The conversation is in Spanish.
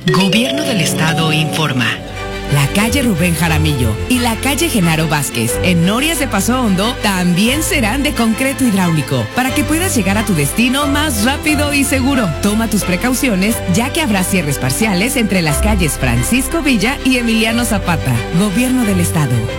Gobierno del Estado informa. La calle Rubén Jaramillo y la calle Genaro Vázquez en Norias de Paso Hondo también serán de concreto hidráulico para que puedas llegar a tu destino más rápido y seguro. Toma tus precauciones ya que habrá cierres parciales entre las calles Francisco Villa y Emiliano Zapata. Gobierno del Estado.